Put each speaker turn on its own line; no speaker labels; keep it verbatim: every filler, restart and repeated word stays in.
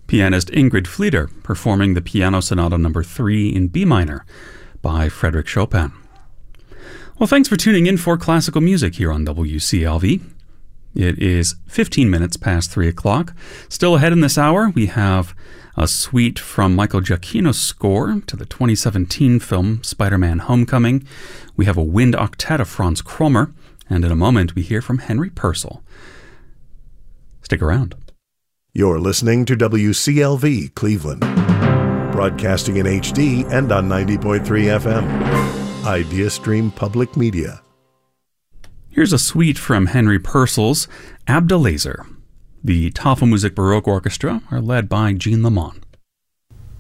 pianist Ingrid Flieder performing the Piano Sonata number three in B minor by Frédéric Chopin. Well, thanks for tuning in for classical music here on W C L V. It is fifteen minutes past three o'clock. Still ahead in this hour, we have a suite from Michael Giacchino's score to the twenty seventeen film Spider-Man Homecoming. We have a wind octet of Franz Krommer, and in a moment we hear from Henry Purcell. Stick around.
You're listening to W C L V Cleveland, broadcasting in H D and on ninety point three F M. IdeaStream Public Media.
Here's a suite from Henry Purcell's Abdelazer. The Tafelmusik Baroque Orchestra are led by Jean Lamont.